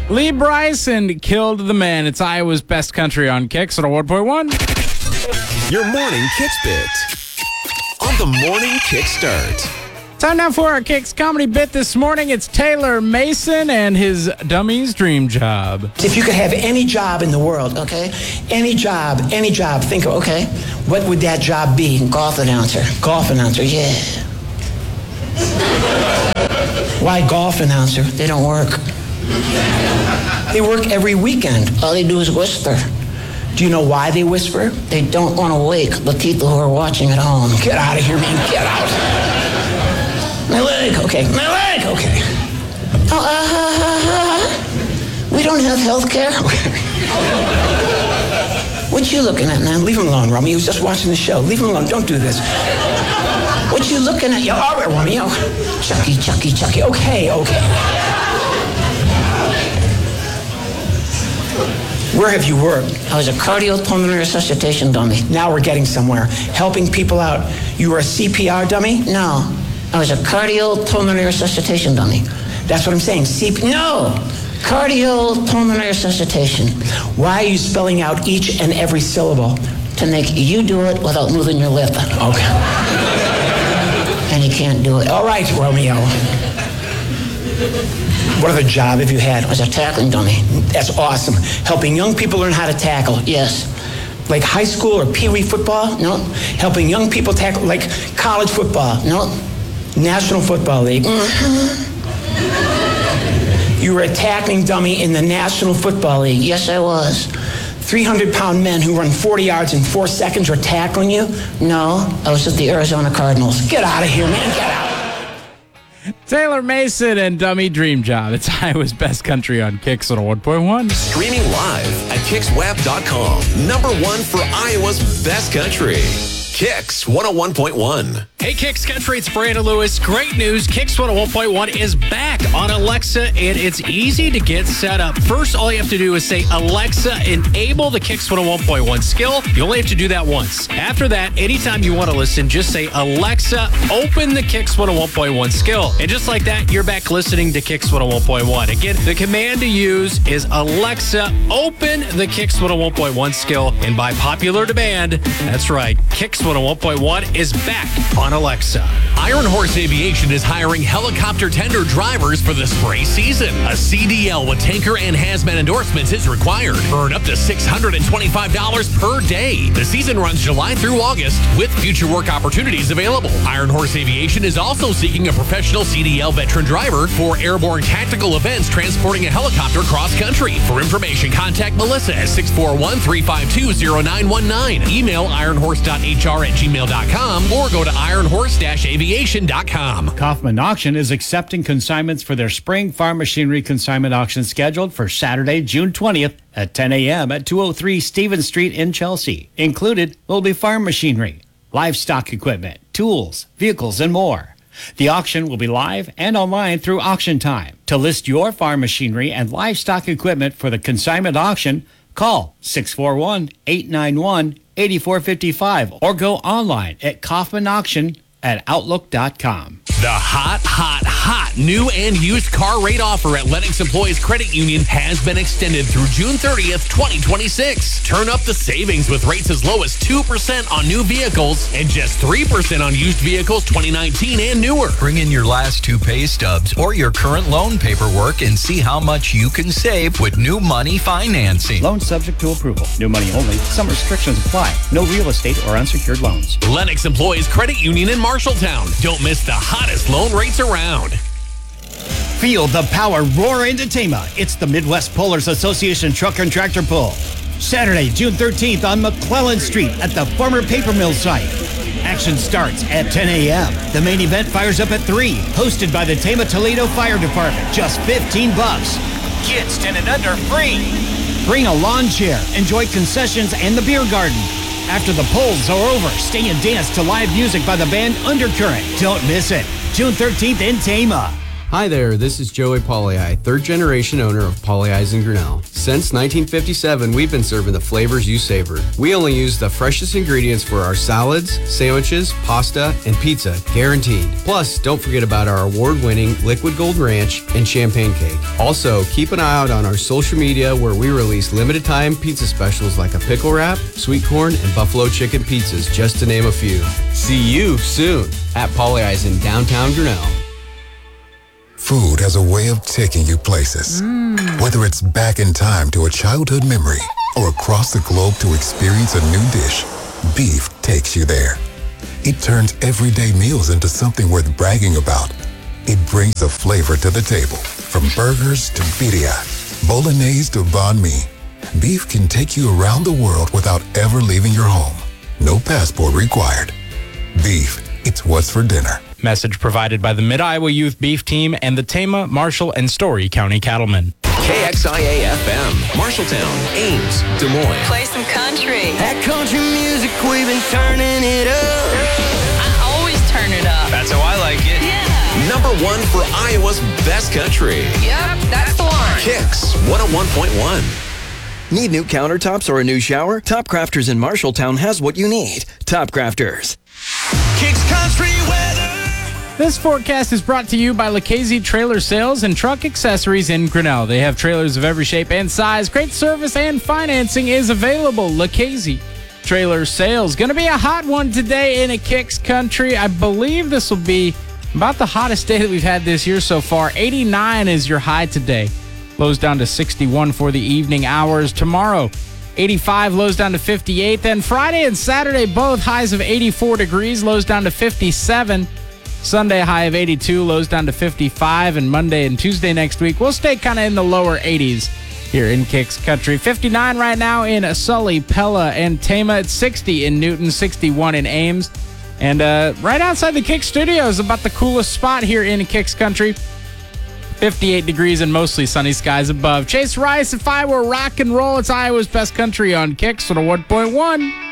Lee Bryson killed the man. It's Iowa's best country on Kicks at 1.1. Your morning Kicks bit on the Morning Kickstart. Time now for our Kicks comedy bit this morning. It's Taylor Mason and his dummy's dream job. If you could have any job in the world, okay? Any job, think of, okay, what would that job be? Golf announcer, yeah. Why golf announcer? They don't work. They work every weekend. All they do is whisper. Do you know why they whisper? They don't want to wake the people who are watching at home. Get out of here, man, get out. My leg, okay. We don't have health care? What you looking at, man? Leave him alone, Romy. He was just watching the show. Leave him alone. Don't do this. What you looking at? All right, Romy. Chucky. Okay. Where have you worked? I was a cardiopulmonary resuscitation dummy. Now we're getting somewhere. Helping people out. You were a CPR dummy? No. I was a cardiopulmonary resuscitation dummy. That's what I'm saying. No! Cardiopulmonary resuscitation. Why are you spelling out each and every syllable? To make you do it without moving your lip. Okay. And you can't do it. All right, Romeo. What other job have you had? I was a tackling dummy. That's awesome. Helping young people learn how to tackle. Yes. Like high school or pee-wee football? No. Helping young people tackle, like college football? No. National Football League? Mm-hmm. You were a tackling dummy in the National Football League? Yes, I was. 300-pound men who run 40 yards in 4 seconds were tackling you? No. I was at the Arizona Cardinals. Get out of here, man. Get out. Taylor Mason and dummy dream job. It's Iowa's best country on Kicks at 1.1. Streaming live at kicksweb.com. #1 for Iowa's best country. Kicks 101.1. Hey, Kicks Country, it's Brandon Lewis. Great news. Kicks 101.1 is back on Alexa, and it's easy to get set up. First, all you have to do is say, Alexa, enable the Kicks 101.1 skill. You only have to do that once. After that, anytime you want to listen, just say, Alexa, open the Kicks 101.1 skill. And just like that, you're back listening to Kicks 101.1. Again, the command to use is Alexa, open the Kicks 101.1 skill. And by popular demand, that's right, Kicks 101.1 is back on Alexa. Iron Horse Aviation is hiring helicopter tender drivers for the spray season. A CDL with tanker and hazmat endorsements is required. Earn up to $625 per day. The season runs July through August with future work opportunities available. Iron Horse Aviation is also seeking a professional CDL veteran driver for airborne tactical events transporting a helicopter cross-country. For information, contact Melissa at 641-352-0919. Email ironhorse.hr@gmail.com or go to ironhorse-aviation.com. Kaufman Auction is accepting consignments for their spring farm machinery consignment auction scheduled for Saturday, June 20th at 10 a.m. at 203 Stevens Street in Chelsea. Included will be farm machinery, livestock equipment, tools, vehicles, and more. The auction will be live and online through auction time. To list your farm machinery and livestock equipment for the consignment auction, call 641-891-8455 or go online at kaufmanauction@outlook.com. The hot new and used car rate offer at Lennox Employees Credit Union has been extended through June 30th, 2026. Turn up the savings with rates as low as 2% on new vehicles and just 3% on used vehicles 2019 and newer. Bring in your last 2 pay stubs or your current loan paperwork and see how much you can save with new money financing. Loan subject to approval. New money only. Some restrictions apply. No real estate or unsecured loans. Lennox Employees Credit Union in Marshalltown. Don't miss the hottest loan rates around. Feel the power roar into Tama. It's the Midwest Pullers Association Truck and Tractor Pull. Saturday, June 13th on McClellan Street at the former paper mill site. Action starts at 10 a.m. The main event fires up at 3. Hosted by the Tama Toledo Fire Department. Just $15. Kids 10 and under free. Bring a lawn chair. Enjoy concessions and the beer garden. After the polls are over, stay and dance to live music by the band Undercurrent. Don't miss it. June 13th in Tama. Hi there, this is Joey Pauley, third generation owner of Pauley Eyes in Grinnell. Since 1957, we've been serving the flavors you savor. We only use the freshest ingredients for our salads, sandwiches, pasta, and pizza, guaranteed. Plus, don't forget about our award-winning Liquid Gold Ranch and Champagne Cake. Also, keep an eye out on our social media where we release limited time pizza specials like a pickle wrap, sweet corn, and buffalo chicken pizzas, just to name a few. See you soon at Pauley Eyes in downtown Grinnell. Food has a way of taking you places. Whether it's back in time to a childhood memory or across the globe to experience a new dish, beef takes you there. It turns everyday meals into something worth bragging about. It brings the flavor to the table, from burgers to birria, bolognese to banh mi. Beef can take you around the world without ever leaving your home. No passport required. Beef, it's what's for dinner. Message provided by the Mid-Iowa Youth Beef Team and the Tama, Marshall, and Story County Cattlemen. KXIA-FM, Marshalltown, Ames, Des Moines. Play some country. That country music, we've been turning it up. I always turn it up. That's how I like it. Yeah. Number one for Iowa's best country. Yep, that's the one. Kicks 101.1. Need new countertops or a new shower? Top Crafters in Marshalltown has what you need. Top Crafters. Kicks Country Weather. This forecast is brought to you by Lucchese Trailer Sales and Truck Accessories in Grinnell. They have trailers of every shape and size. Great service and financing is available. Lucchese Trailer Sales. Going to be a hot one today in a Kicks Country. I believe this will be about the hottest day that we've had this year so far. 89 is your high today. Lows down to 61 for the evening hours. Tomorrow, 85, lows down to 58. Then Friday and Saturday, both highs of 84 degrees, lows down to 57. Sunday, high of 82, lows down to 55. And Monday and Tuesday next week, we'll stay kind of in the lower 80s here in Kicks Country. 59 right now in Sully, Pella, and Tama. It's 60 in Newton, 61 in Ames. And right outside the Kicks Studios, about the coolest spot here in Kicks Country. 58 degrees and mostly sunny skies above. Chase Rice, If I Were Rock and Roll. It's Iowa's best country on Kicks 101.1.